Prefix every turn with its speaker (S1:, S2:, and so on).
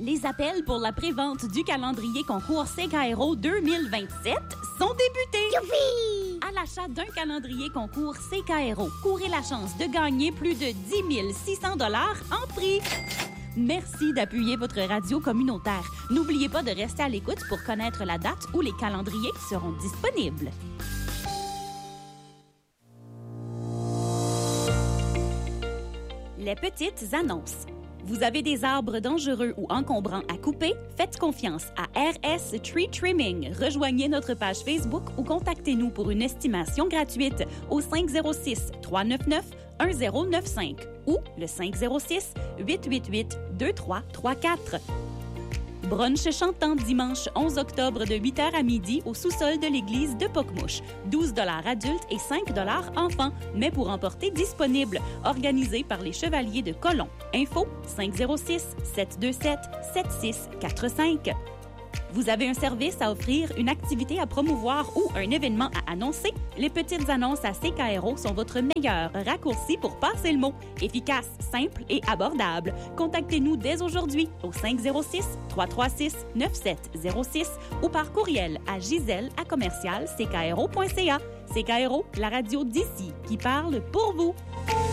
S1: Les appels pour la prévente du calendrier concours CKRO 2027 sont débutés.
S2: Youpi!
S1: À l'achat d'un calendrier concours CKRO, courez la chance de gagner plus de 10 600 $ en prix. Merci d'appuyer votre radio communautaire. N'oubliez pas de rester à l'écoute pour connaître la date où les calendriers seront disponibles. Les petites annonces. Vous avez des arbres dangereux ou encombrants à couper? Faites confiance à RS Tree Trimming. Rejoignez notre page Facebook ou contactez-nous pour une estimation gratuite au 506-399-1095 ou le 506-888-2334. Brunch chantant dimanche 11 octobre de 8h à midi au sous-sol de l'église de Pocmouche. 12 $ adultes et 5 $ enfants, mais pour emporter disponible. Organisé par les Chevaliers de Colomb. Info 506-727-7645. Vous avez un service à offrir, une activité à promouvoir ou un événement à annoncer? Les petites annonces à CKRO sont votre meilleur raccourci pour passer le mot. Efficace, simple et abordable. Contactez-nous dès aujourd'hui au 506-336-9706 ou par courriel à giselle@CKRO.ca. CKRO, la radio d'ici qui parle pour vous.